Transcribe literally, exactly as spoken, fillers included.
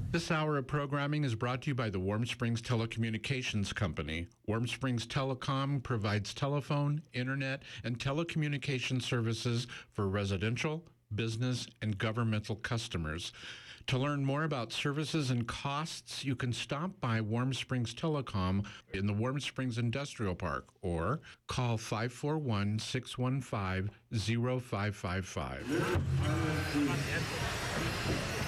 This hour of programming is brought to you by the Warm Springs Telecommunications Company. Warm Springs Telecom provides telephone, internet, and telecommunication services for residential, business, and governmental customers. To learn more about services and costs, you can stop by Warm Springs Telecom in the Warm Springs Industrial Park or call five four one, six one five, zero five five five.